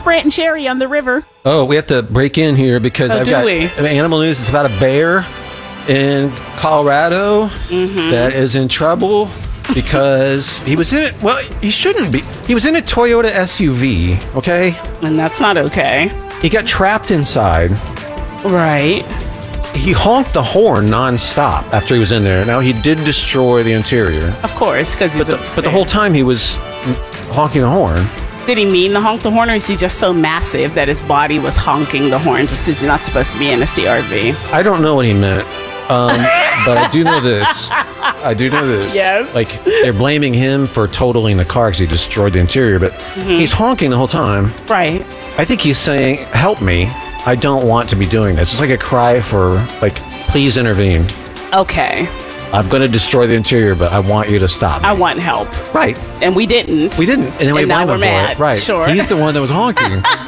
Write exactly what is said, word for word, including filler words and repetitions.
Brant and Sherry on the river. Oh, we have to break in here because Oh, I've do got we? animal news. It's about a bear in Colorado Mm-hmm. that is in trouble because he was in it. Well, he shouldn't be. He was in a Toyota S U V, okay? And that's not okay. He got trapped inside. Right. He honked the horn nonstop after he was in there. Now, he did destroy the interior. Of course, because he's But the, a but the whole time he was honking the horn. Did he mean to honk the horn, or is he just so massive that his body was honking the horn just because he's not supposed to be in a C R V? I don't know what he meant, um, but I do know this. I do know this. Yes. Like, they're blaming him for totaling the car because he destroyed the interior, but he's honking the whole time. Right. I think he's saying, help me. I don't want to be doing this. It's like a cry for, like, please intervene. Okay. I'm going to destroy the interior, but I want you to stop me. I want help. Right. And we didn't. We didn't. And then we And now blamed we're him for mad. it. Right. Sure. He's the one that was honking.